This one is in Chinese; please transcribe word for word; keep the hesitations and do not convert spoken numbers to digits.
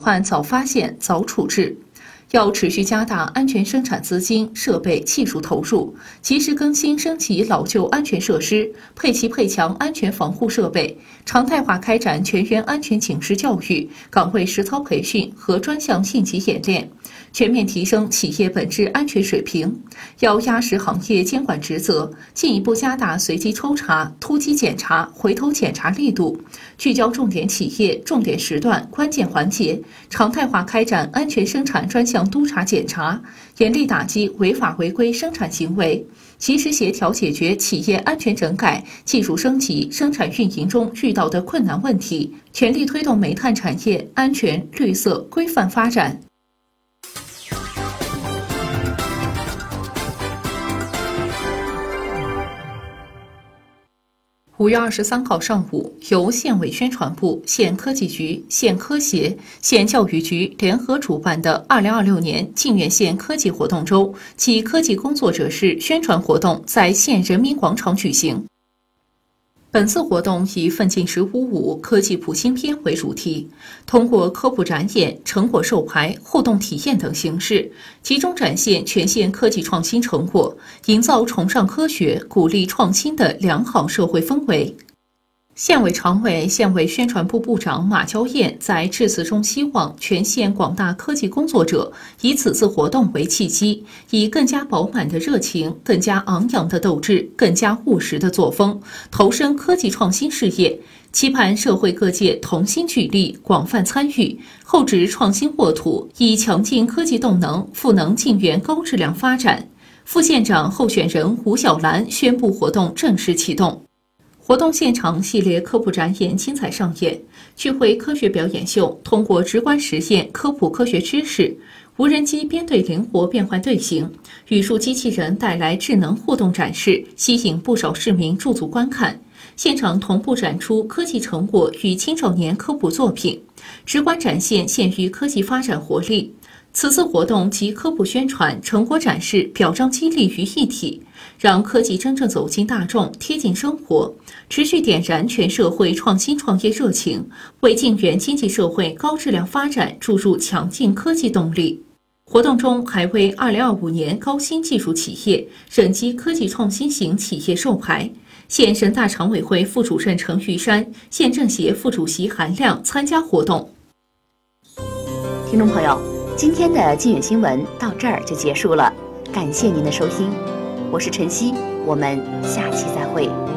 患早发现、早处置。要持续加大安全生产资金、设备、技术投入，及时更新升级老旧安全设施，配齐配强安全防护设备，常态化开展全员安全警示教育、岗位实操培训和专项信息演练，全面提升企业本质安全水平。要压实行业监管职责，进一步加大随机抽查、突击检查、回头检查力度，聚焦重点企业、重点时段、关键环节，常态化开展安全生产专项督查检查，严厉打击违法违规生产行为，及时协调解决企业安全整改、技术升级、生产运营中遇到的困难问题，全力推动煤炭产业安全、绿色、规范发展。五月二十三号上午，由县委宣传部、县科技局、县科协、县教育局联合主办的二零二六年靖远县科技活动周暨科技工作者日宣传活动在县人民广场举行。本次活动以"奋进十五五"科技普新篇为主题，通过科普展演、成果授牌、互动体验等形式，集中展现全县科技创新成果，营造崇尚科学、鼓励创新的良好社会氛围。县委常委、县委宣传部部长马娇燕在致辞中希望全县广大科技工作者以此次活动为契机，以更加饱满的热情、更加昂扬的斗志、更加务实的作风，投身科技创新事业，期盼社会各界同心聚力、广泛参与，厚植创新沃土，以强劲科技动能赋能靖远高质量发展。副县长候选人吴小兰宣布活动正式启动。活动现场系列科普展演精彩上演，聚会科学表演秀通过直观实验科普科学知识，无人机编队灵活变换队形，语数机器人带来智能互动展示，吸引不少市民驻足观看。现场同步展出科技成果与青少年科普作品，直观展现县域科技发展活力。此次活动集科普宣传、成果展示、表彰激励于一体，让科技真正走进大众、贴近生活，持续点燃全社会创新创业热情，为靖远经济社会高质量发展注入强劲科技动力。活动中还为二零二五年高新技术企业、省级科技创新型企业授牌。县人大常委会副主任程玉山、县政协副主席韩亮参加活动。 听众朋友，今天的靖远新闻到这儿就结束了，感谢您的收听，我是晨曦，我们下期再会。